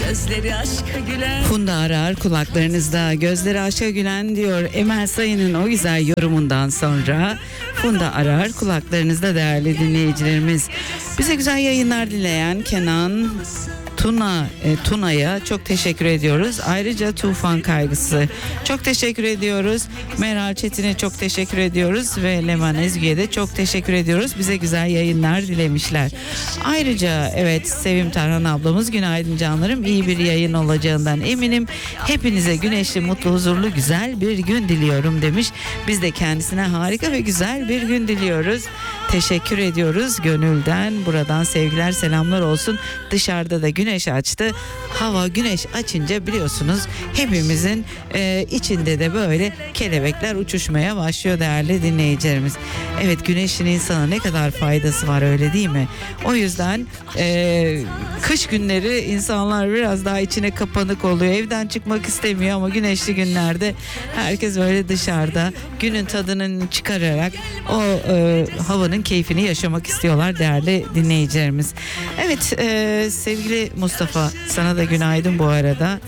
Gözleri aşka gülen. Funda Arar kulaklarınızda, gözleri aşka gülen diyor Emel Sayın'ın o güzel yorumundan sonra. Funda Arar kulaklarınızda değerli dinleyicilerimiz. Bize güzel yayınlar dileyen Kenan Tuna'ya çok teşekkür ediyoruz. Ayrıca Tufan Kaygısı çok teşekkür ediyoruz. Meral Çetin'e çok teşekkür ediyoruz ve Leman Ezgi'ye de çok teşekkür ediyoruz. Bize güzel yayınlar dilemişler. Ayrıca evet, Sevim Tarhan ablamız günaydın canlarım. İyi bir yayın olacağından eminim. Hepinize güneşli, mutlu, huzurlu, güzel bir gün diliyorum demiş. Biz de kendisine harika ve güzel bir gün diliyoruz. Teşekkür ediyoruz gönülden. Buradan sevgiler, selamlar olsun. Dışarıda da güneş açtı. Hava güneş açınca biliyorsunuz hepimizin içinde de böyle kelebekler uçuşmaya başlıyor değerli dinleyicilerimiz. Evet, güneşin insana ne kadar faydası var, öyle değil mi? O yüzden kış günleri insanlar biraz daha içine kapanık oluyor. Evden çıkmak istemiyor ama güneşli günlerde herkes böyle dışarıda günün tadını çıkararak o havanın keyfini yaşamak istiyorlar değerli dinleyicilerimiz. Evet, sevgili Mustafa, sana da günaydın bu arada.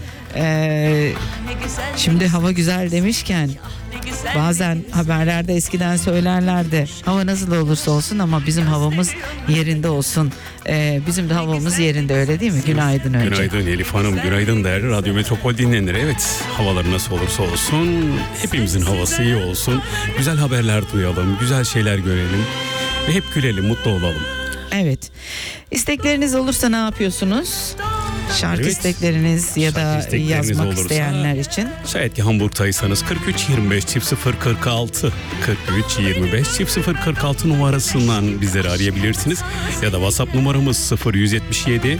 Şimdi hava güzel demişken, bazen haberlerde eskiden söylerlerdi, hava nasıl olursa olsun ama bizim havamız yerinde olsun. Bizim de havamız yerinde, öyle değil mi? Günaydın önce. Günaydın Elif Hanım, günaydın değerli Radyo Metropol dinleyenleri. Evet, havaları nasıl olursa olsun hepimizin havası iyi olsun. Güzel haberler duyalım, güzel şeyler görelim ve hep gülelim, mutlu olalım. Evet. İstekleriniz olursa ne yapıyorsunuz? Şarkı istekleriniz ya da yazmak olursa, isteyenler için. Şayet ki Hamburg'taysanız 43 25 0 46 43 25 0 46 numarasından bizleri arayabilirsiniz. Ya da WhatsApp numaramız 0177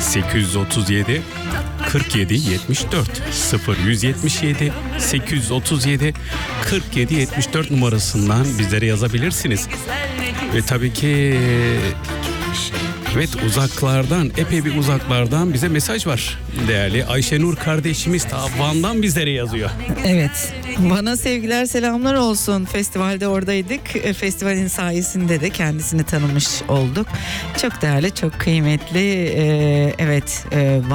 837 47 74 0177 837 47 74 numarasından bizlere yazabilirsiniz. Ve tabii ki evet, uzaklardan, epey bir uzaklardan bize mesaj var. Değerli Ayşenur kardeşimiz ta Van'dan bizlere yazıyor. Evet, bana sevgiler, selamlar olsun. Festivalde oradaydık. Festivalin sayesinde de kendisini tanımış olduk. Çok değerli, çok kıymetli, evet,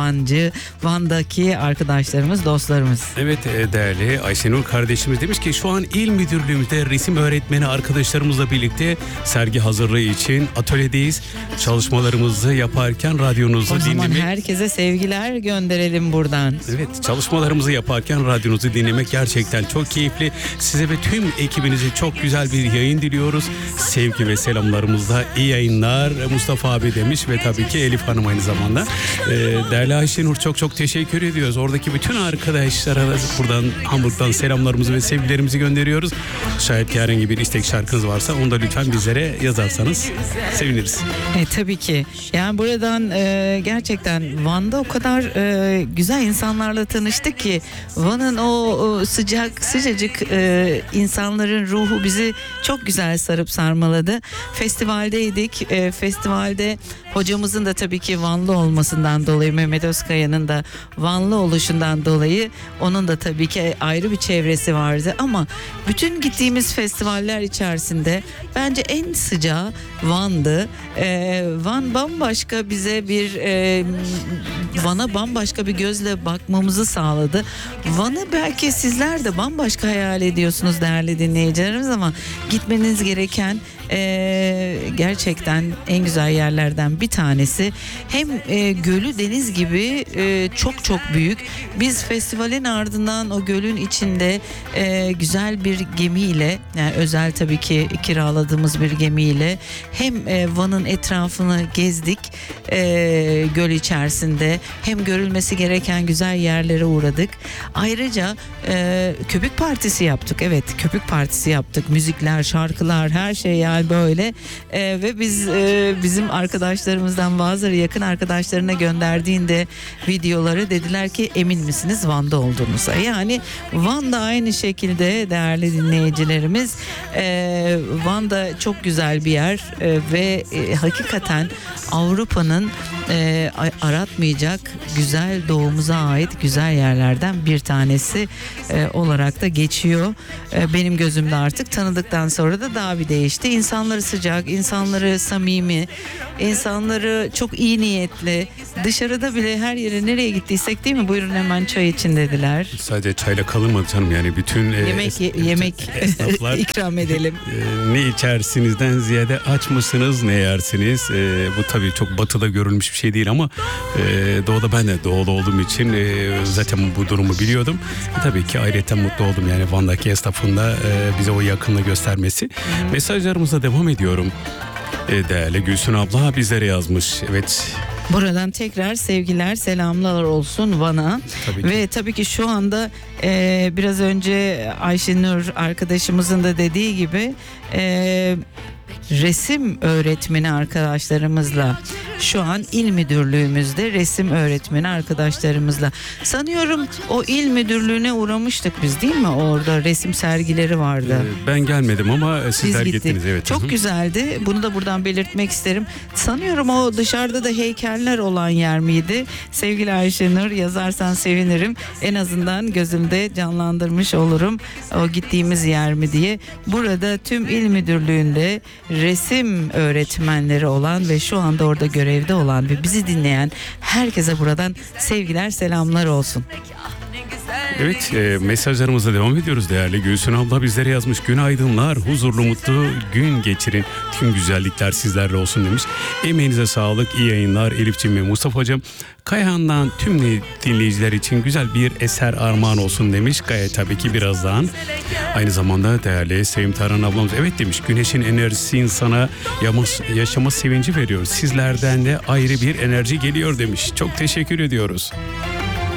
Van'daki arkadaşlarımız, dostlarımız. Evet, değerli Ayşenur kardeşimiz demiş ki şu an il müdürlüğümüzde resim öğretmeni arkadaşlarımızla birlikte sergi hazırlığı için atölyedeyiz. Çalışmalarımızı yaparken radyonuzu dinlemek. O zaman herkese sevgiler gönderelim buradan. Evet, çalışmalarımızı yaparken radyonuzu dinlemek gerçekten çok keyifli. Size ve tüm ekibinize çok güzel bir yayın diliyoruz. Sevgi ve selamlarımızla iyi yayınlar Mustafa abi demiş ve tabii ki Elif Hanım aynı zamanda. Değerli Ayşenur, çok teşekkür ediyoruz. Oradaki bütün arkadaşlara buradan Hamburg'dan selamlarımızı ve sevgilerimizi gönderiyoruz. Şayet ki herhangi bir istek şarkınız varsa onu da lütfen bizlere yazarsanız seviniriz. Tabii ki. Yani buradan gerçekten Van'da o kadar güzel insanlarla tanıştık ki Van'ın o sıcacık insanların ruhu bizi çok güzel sarıp sarmaladı. Festivaldeydik. Festivalde hocamızın da tabii ki Vanlı olmasından dolayı, Mehmet Özkaya'nın da Vanlı oluşundan dolayı onun da tabii ki ayrı bir çevresi vardı ama bütün gittiğimiz festivaller içerisinde bence en sıcağı Van'dı. Van bambaşka bize Van'a bambaşka bir gözle bakmamızı sağladı. Van'ı belki sizler de bambaşka hayal ediyorsunuz değerli dinleyicilerimiz ama gitmeniz gereken gerçekten en güzel yerlerden bir tanesi. Hem gölü deniz gibi çok büyük. Biz festivalin ardından o gölün içinde güzel bir gemiyle, yani özel tabii ki kiraladığımız bir gemiyle hem Van'ın etrafını gezdik göl içerisinde, hem görülmesi gereken güzel yerlere uğradık. Ayrıca köpük partisi yaptık. Evet, köpük partisi yaptık. Müzikler, şarkılar, her şey yani böyle ve biz bizim arkadaşlarımızdan bazıları yakın arkadaşlarına gönderdiğinde videoları dediler ki emin misiniz Van'da olduğunuza? Yani Van'da aynı şekilde değerli dinleyicilerimiz, Van'da çok güzel bir yer ve hakikaten Avrupa'nın aratmayacak güzel, doğumuza ait güzel yerlerden bir tanesi olarak da geçiyor. Benim gözümde artık tanıdıktan sonra da daha bir değişti. insanları sıcak, insanları samimi, insanları çok iyi niyetli. Dışarıda bile her yere nereye gittiysek değil mi? Buyurun hemen çay için dediler. Sadece çayla kalınmadı canım, yani bütün Yemek esnaflar ikram edelim. ne içersinizden ziyade aç mısınız, ne yersiniz? Bu tabii çok batıda görülmüş bir şey değil ama doğuda, ben de doğulu olduğum için zaten bu durumu biliyordum. Tabii ki ayrıca mutlu oldum, yani Van'daki esnafın da bize o yakınlığı göstermesi. Mesajlarımıza devam ediyorum. Değerli Gülsün abla bizlere yazmış. Evet. Buradan tekrar sevgiler, selamlar olsun Van'a. Tabii ki. Ve tabii ki şu anda biraz önce Ayşenur arkadaşımızın da dediği gibi resim öğretmeni arkadaşlarımızla, şu an il müdürlüğümüzde resim öğretmeni arkadaşlarımızla, sanıyorum o il müdürlüğüne uğramıştık biz değil mi? Orada resim sergileri vardı. Ben gelmedim ama sizler Biz gittik. gittiniz, evet. Çok Hı hı. güzeldi. Bunu da buradan belirtmek isterim. Sanıyorum o dışarıda da heykeller olan yer miydi? Sevgili Ayşenur, yazarsan sevinirim. En azından gözümde canlandırmış olurum o gittiğimiz yer mi diye. Burada tüm il müdürlüğünde resim öğretmenleri olan ve şu anda orada görevde olan ve bizi dinleyen herkese buradan sevgiler, selamlar olsun. Evet, mesajlarımıza devam ediyoruz. Değerli Gülsün abla bizlere yazmış. Günaydınlar, huzurlu mutlu gün geçirin. Tüm güzellikler sizlerle olsun demiş. Emeğinize sağlık, iyi yayınlar Elif'ciğim ve Mustafa'cığım. Kayahan'dan tüm dinleyiciler için güzel bir eser armağan olsun demiş. Kaya tabii ki birazdan. Aynı zamanda değerli Sevim Tarhan ablamız evet demiş. Güneşin enerjisi insana yaşama sevinci veriyor. Sizlerden de ayrı bir enerji geliyor demiş. Çok teşekkür ediyoruz.